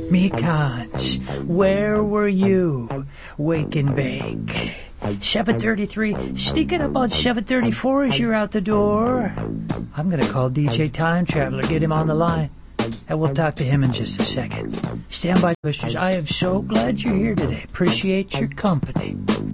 Me cons, where were you? Wake and bake. 7:33, sneaking up on 7:34 as you're out the door. I'm going to call DJ Time Traveler, get him on the line, and we'll talk to him in just a second. Stand by, listeners. I am so glad you're here today. Appreciate your company.